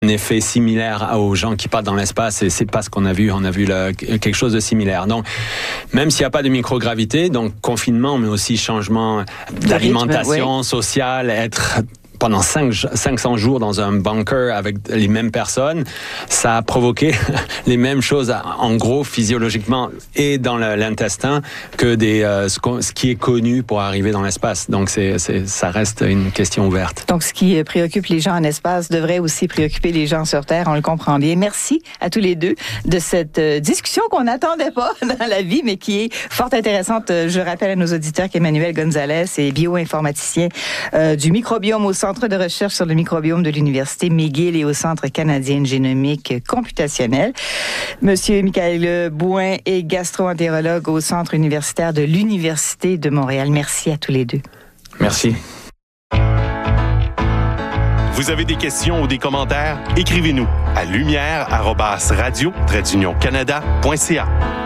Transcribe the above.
effet similaire aux gens qui partent dans l'espace, et c'est pas ce qu'on a vu. On a vu quelque chose de similaire. Donc, même s'il n'y a pas de microgravité, donc confinement, mais aussi changement d'alimentation sociale, être pendant 500 jours dans un bunker avec les mêmes personnes, ça a provoqué les mêmes choses, en gros, physiologiquement et dans l'intestin que ce qui est connu pour arriver dans l'espace. Donc, ça reste une question ouverte. Donc, ce qui préoccupe les gens en espace devrait aussi préoccuper les gens sur Terre, on le comprend bien. Merci à tous les deux de cette discussion qu'on n'attendait pas dans la vie, mais qui est fort intéressante. Je rappelle à nos auditeurs qu'Emmanuel Gonzalez est bioinformaticien du microbiome au Centre de recherche sur le microbiome de l'Université McGill et au Centre canadien de génomique computationnelle. Monsieur Michael Bouin est gastro-entérologue au Centre universitaire de l'Université de Montréal. Merci à tous les deux. Merci. Vous avez des questions ou des commentaires? Écrivez-nous à lumière@radio-canada.ca.